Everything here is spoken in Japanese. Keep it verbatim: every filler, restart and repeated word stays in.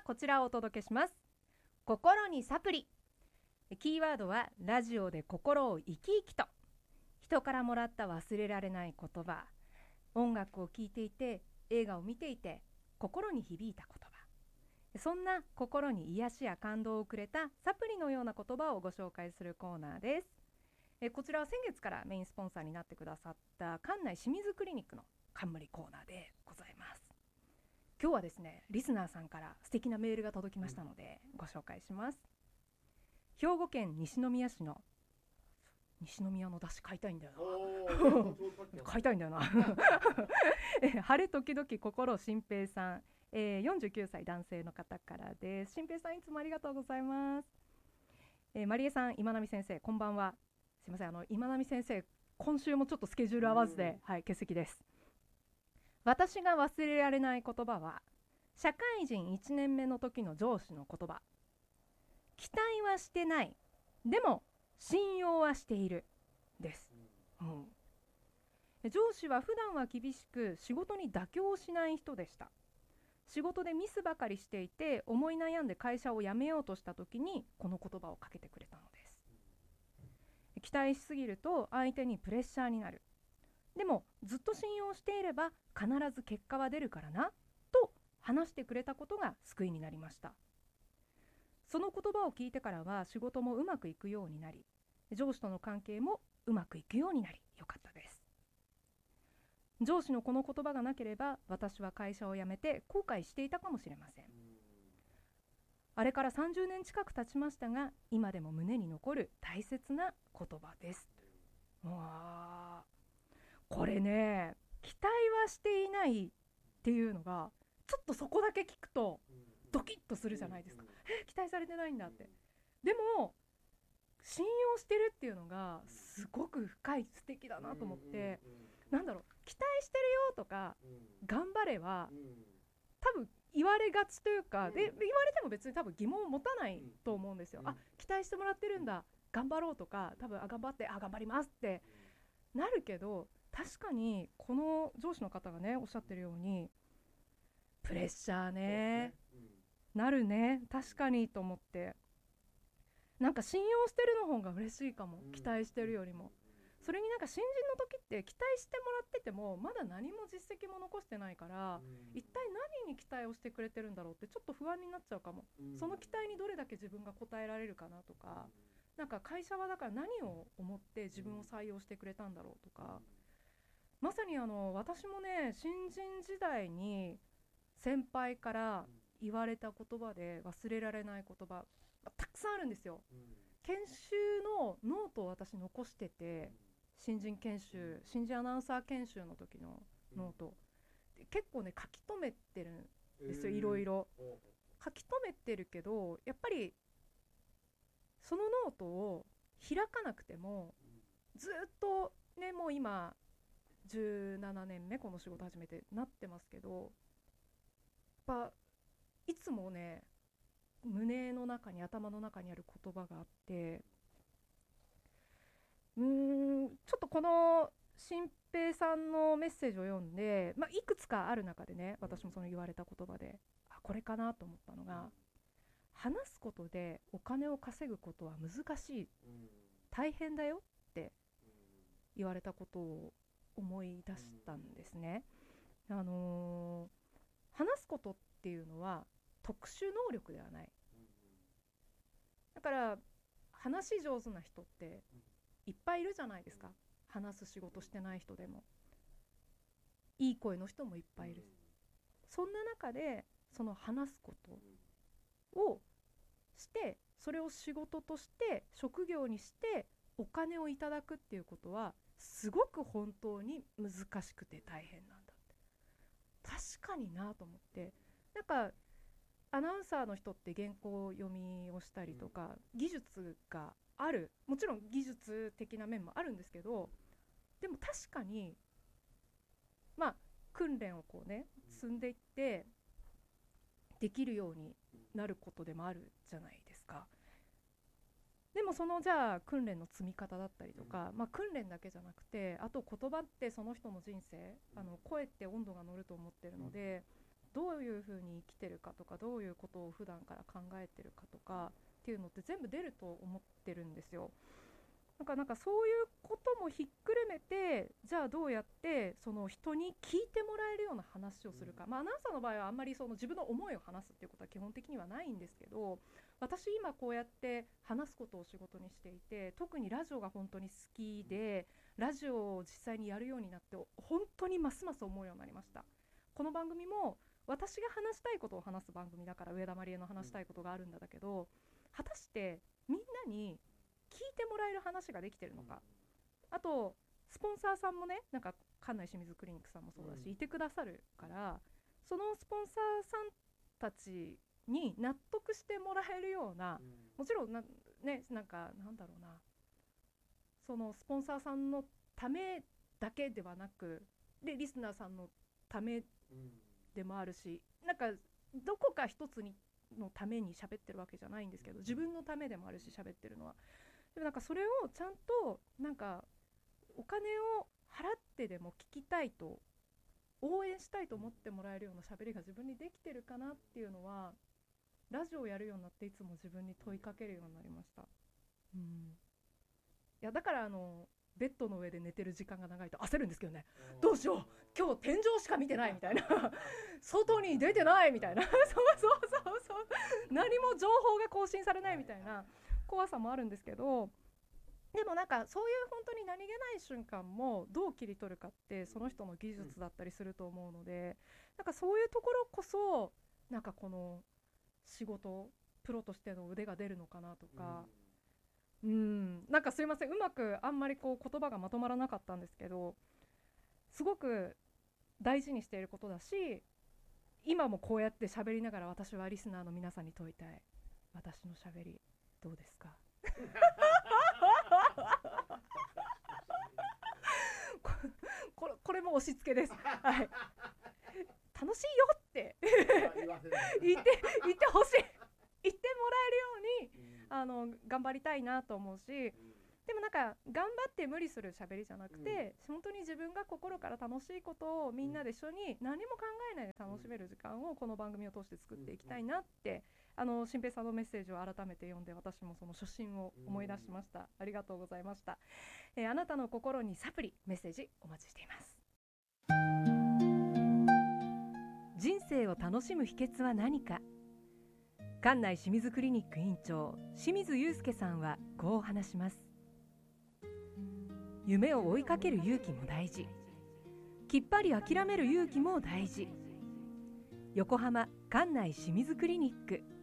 こちらをお届けします。心にサプリ。キーワードはラジオで心を生き生きと。人からもらった忘れられない言葉、音楽を聴いていて、映画を見ていて心に響いた言葉、そんな心に癒しや感動をくれたサプリのような言葉をご紹介するコーナーです。えこちらは先月からメインスポンサーになってくださった関内清水クリニックの冠コーナーでございます。今日はですね、リスナーさんから素敵なメールが届きましたのでご紹介します。兵庫県西宮市の西宮の出汁買いたいんだよな買いたいんだよな晴れ時々心新平さん、えー、よんじゅうきゅうさい男性の方からです。新平さん、いつもありがとうございます。えー、マリエさん、今波先生、こんばんは。すいません、あの今波先生、今週もちょっとスケジュール合わずで、はい、欠席です。私が忘れられない言葉は、社会人いちねんめの時の上司の言葉。期待はしてない、でも信用はしているです、うん、上司は普段は厳しく仕事に妥協しない人でした。仕事でミスばかりしていて、思い悩んで会社を辞めようとした時にこの言葉をかけてくれたのです。期待しすぎると相手にプレッシャーになる。でもずっと信用していれば必ず結果は出るからなと話してくれたことが救いになりました。その言葉を聞いてからは仕事もうまくいくようになり、上司との関係もうまくいくようになり、よかったです。上司のこの言葉がなければ私は会社を辞めて後悔していたかもしれません。あれからさんじゅうねん近く経ちましたが、今でも胸に残る大切な言葉です。わー、これね、期待はしていないっていうのがちょっとそこだけ聞くとドキッとするじゃないですか。え、期待されてないんだって。でも信用してるっていうのがすごく深い、素敵だなと思って、なんだろう、期待してるよとか頑張れは多分言われがちというか、で言われても別に多分疑問を持たないと思うんですよ。あ、期待してもらってるんだ、頑張ろうとか、多分あ頑張って、あ頑張りますってなるけど、確かにこの上司の方がねおっしゃってるようにプレッシャーね、なるね、確かにと思って、なんか信用してるの方が嬉しいかも、期待してるよりも。それになんか新人の時って期待してもらっててもまだ何も実績も残してないから、一体何に期待をしてくれてるんだろうってちょっと不安になっちゃうかも。その期待にどれだけ自分が応えられるかなとか、なんか会社はだから何を思って自分を採用してくれたんだろうとか、まさにあの私もね、新人時代に先輩から言われた言葉で忘れられない言葉たくさんあるんですよ。研修のノートを私残してて、新人研修、新人アナウンサー研修の時のノートで結構ね書き留めてるんですよ。いろいろ書き留めてるけど、やっぱりそのノートを開かなくてもずっとね、もう今じゅうななねんめ、この仕事始めてなってますけど、やっぱいつもね胸の中に、頭の中にある言葉があって、うーんちょっとこの新平さんのメッセージを読んで、まあ、いくつかある中でね、私もその言われた言葉で、あこれかなと思ったのが、話すことでお金を稼ぐことは難しい、大変だよって言われたことを思い出したんですね。あのー、話すことっていうのは特殊能力ではない。だから話し上手な人っていっぱいいるじゃないですか。話す仕事してない人でもいい声の人もいっぱいいる。そんな中でその話すことをして、それを仕事として職業にしてお金をいただくっていうことはすごく本当に難しくて大変なんだって。確かになと思って、なんかアナウンサーの人って原稿読みをしたりとか技術がある、もちろん技術的な面もあるんですけど、でも確かにまあ訓練をこうね積んでいってできるようになることでもあるじゃないですか。でもそのじゃあ訓練の積み方だったりとか、まあ、訓練だけじゃなくて、あと言葉ってその人の人生、あの声って温度が乗ると思ってるので、 どういうふうに生きてるかとか、どういうことを普段から考えてるかとかっていうのって全部出ると思ってるんですよ。なんかなんかそういうこともひっくるめて、じゃあどうやってその人に聞いてもらえるような話をするか、まあ、アナウンサーの場合はあんまりその自分の思いを話すっていうことは基本的にはないんですけど、私今こうやって話すことを仕事にしていて、特にラジオが本当に好きで、ラジオを実際にやるようになって本当にますます思うようになりました。この番組も私が話したいことを話す番組だから、上田まりえの話したいことがあるんだけど、果たしてみんなに聞いてもらえる話ができてるのか。あとスポンサーさんもね、なんか館内清水クリニックさんもそうだし、いてくださるから、そのスポンサーさんたちに納得してもらえるような、もちろんな、ね、なんかなんだろうな、そのスポンサーさんのためだけではなく、でリスナーさんのためでもあるし、なんかどこか一つにのために喋ってるわけじゃないんですけど、自分のためでもあるし喋ってるのは。でもなんかそれをちゃんとなんかお金を払ってでも聞きたいと、応援したいと思ってもらえるような喋りが自分にできてるかなっていうのは、ラジオをやるようになっていつも自分に問いかけるようになりました。うん、いやだからあのベッドの上で寝てる時間が長いと焦るんですけどね。どうしよう、今日天井しか見てないみたいな外に出てないみたいなそうそうそうそう、何も情報が更新されないみたいな怖さもあるんですけど、でもなんかそういう本当に何気ない瞬間もどう切り取るかってその人の技術だったりすると思うので、なんかそういうところこそなんかこの仕事、プロとしての腕が出るのかなとか、うん、なんかすいません、うまくあんまりこう言葉がまとまらなかったんですけど、すごく大事にしていることだし、今もこうやって喋りながら私はリスナーの皆さんに問いたい。私の喋りどうですかこれ、これも押し付けです、はい、楽しいよって言って言ってほしい、言ってもらえるようにあの頑張りたいなと思うし、でもなんか頑張って無理する喋りじゃなくて、うん、本当に自分が心から楽しいことをみんなで一緒に何も考えないで楽しめる時間をこの番組を通して作っていきたいなって、あの新平さんのメッセージを改めて読んで私もその初心を思い出しました。ありがとうございました。えー、あなたの心にサプリ、メッセージお待ちしています。人生を楽しむ秘訣は何か。館内清水クリニック院長清水祐介さんはこう話します。夢を追いかける勇気も大事、きっぱり諦める勇気も大事。横浜館内清水クリニック